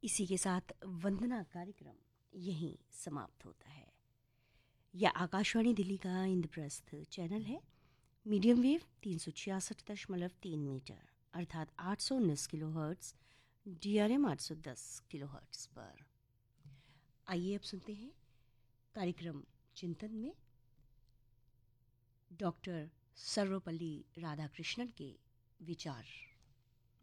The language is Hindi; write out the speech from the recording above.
इसी के साथ वंदना कार्यक्रम यहीं समाप्त होता है। यह आकाशवाणी दिल्ली का इंद्रप्रस्थ चैनल है। मीडियम वेव 366.3 मीटर अर्थात 819 kilo hertz, DRM 810 kilo hertz पर। आइए अब सुनते हैं कार्यक्रम चिंतन में डॉक्टर सर्वपल्ली राधाकृष्णन के विचार।